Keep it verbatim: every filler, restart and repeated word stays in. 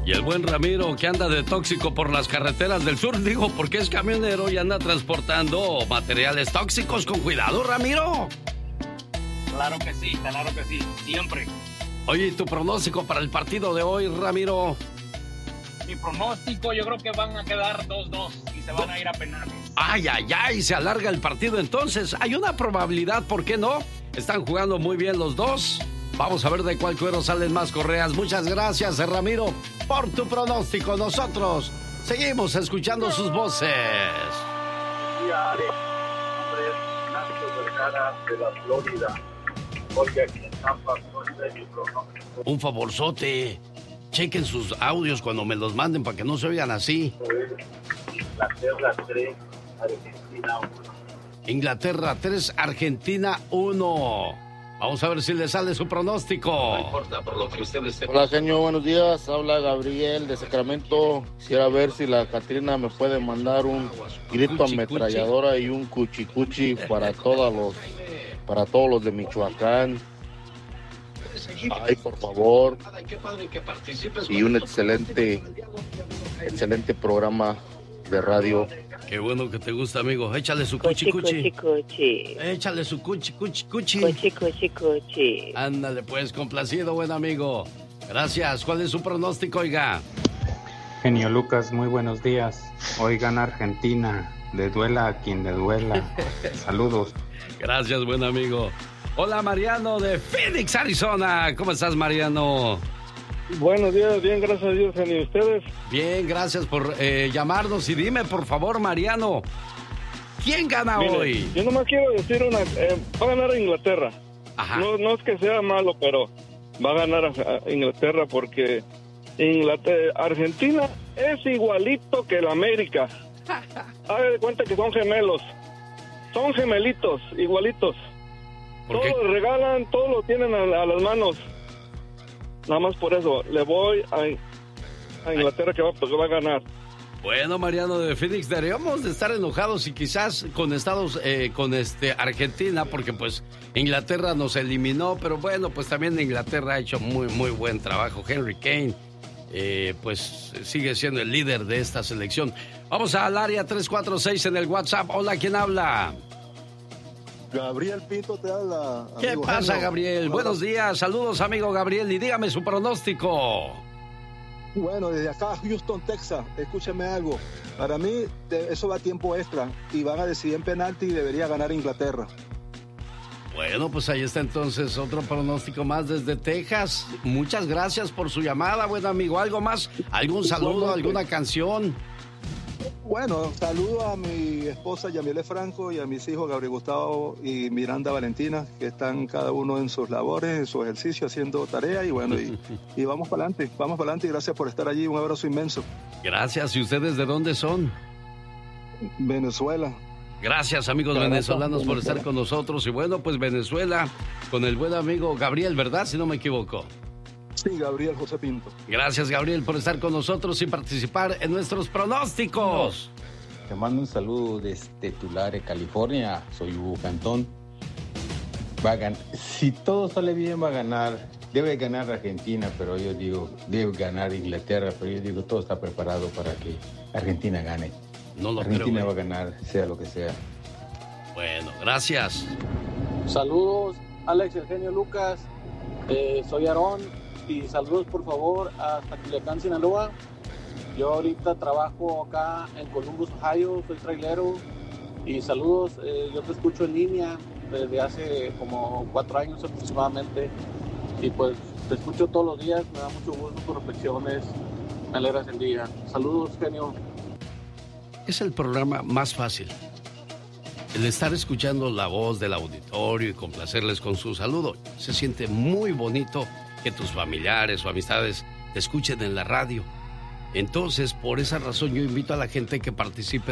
Y el buen Ramiro, que anda de tóxico por las carreteras del sur, digo, porque es camionero y anda transportando materiales tóxicos. Con cuidado, Ramiro. Claro que sí, claro que sí, siempre. Oye, ¿y tu pronóstico para el partido de hoy, Ramiro? Mi pronóstico, yo creo que van a quedar dos dos y se van a ir a penales. Ay, ay, ay, se alarga el partido entonces. Hay una probabilidad, ¿por qué no? Están jugando muy bien los dos. Vamos a ver de cuál cuero salen más correas. Muchas gracias, Ramiro, por tu pronóstico. Nosotros seguimos escuchando sus voces. De la Florida, porque aquí en Tampa no sé mi pronóstico. Un favorzote. Chequen sus audios cuando me los manden para que no se oigan así. Inglaterra tres, Argentina uno. Inglaterra tres, Argentina uno. Vamos a ver si le sale su pronóstico. No importa, por lo que ustedes... Hola, señor, buenos días. Habla Gabriel de Sacramento. Quisiera ver si la Catrina me puede mandar un grito ametralladora y un cuchicuchi para todos los, para todos los de Michoacán. Ay, por favor. Y un excelente, excelente programa de radio. Qué bueno que te gusta, amigo. Échale su cuchi cuchi. Cuchi, cuchi. Échale su cuchi cuchi cuchi. Cuchi, cuchi, cuchi. Ándale, pues, complacido, buen amigo. Gracias. ¿Cuál es su pronóstico, oiga? Genio Lucas, muy buenos días. Hoy gana Argentina. Le duela a quien le duela. Saludos. Gracias, buen amigo. Hola, Mariano de Phoenix, Arizona. ¿Cómo estás, Mariano? Buenos días, bien, gracias a Dios, ¿y ustedes? Bien, gracias por eh, llamarnos. Y dime, por favor, Mariano, ¿quién gana Mire, hoy? Yo nomás quiero decir una... Eh, va a ganar Inglaterra. Ajá. No, no es que sea malo, pero va a ganar a Inglaterra porque Inglaterra, Argentina es igualito que el América. Haga de cuenta que son gemelos. Son gemelitos, igualitos. Todos lo regalan, todos lo tienen a, a las manos. Nada más por eso, le voy a, a Inglaterra que va, pues, va a ganar. Bueno, Mariano de Phoenix, deberíamos de estar enojados y quizás con Estados, eh, con este Argentina, porque pues Inglaterra nos eliminó, pero bueno, pues también Inglaterra ha hecho muy, muy buen trabajo. Henry Kane, eh, pues sigue siendo el líder de esta selección. Vamos al área tres cuatro seis en el WhatsApp. Hola, ¿quién habla? Gabriel Pinto te habla. ¿Qué pasa, genio? Gabriel? Hola. Buenos días, saludos, amigo Gabriel, y dígame su pronóstico. Bueno, desde acá, Houston, Texas, escúchame algo. Para mí, eso va a tiempo extra y van a decidir en penalti y debería ganar Inglaterra. Bueno, pues ahí está entonces otro pronóstico más desde Texas. Muchas gracias por su llamada, buen amigo. ¿Algo más? ¿Algún saludo, alguna canción? Bueno, saludo a mi esposa Yamilet Franco y a mis hijos Gabriel Gustavo y Miranda Valentina, que están cada uno en sus labores, en su ejercicio, haciendo tarea y bueno, y, y vamos para adelante, vamos para adelante y gracias por estar allí, un abrazo inmenso. Gracias, ¿y ustedes de dónde son? Venezuela. Gracias, amigos Caraca, venezolanos, por Venezuela. Estar con nosotros y bueno, pues Venezuela con el buen amigo Gabriel, ¿verdad? Si no me equivoco. Sí, Gabriel José Pinto. Gracias, Gabriel, por estar con nosotros y participar en nuestros pronósticos. Te mando un saludo desde Tulare, California. Soy Hugo Cantón. Va a ganar. Si todo sale bien, va a ganar. Debe ganar Argentina, pero yo digo, debe ganar Inglaterra, pero yo digo, todo está preparado para que Argentina gane. No lo Argentina creo, va a ganar, sea lo que sea. Bueno, gracias. Saludos, Alex, el genio Lucas. Eh, soy Aarón. Y saludos por favor hasta Culiacán, Sinaloa. Yo ahorita trabajo acá en Columbus, Ohio, soy trailero. Y saludos, eh, yo te escucho en línea desde hace como cuatro años aproximadamente. Y pues te escucho todos los días, me da mucho gusto tus reflexiones, me alegras el día. Saludos, genio. Es el programa más fácil. El estar escuchando la voz del auditorio y complacerles con su saludo. Se siente muy bonito que tus familiares o amistades te escuchen en la radio. Entonces, por esa razón yo invito a la gente que participe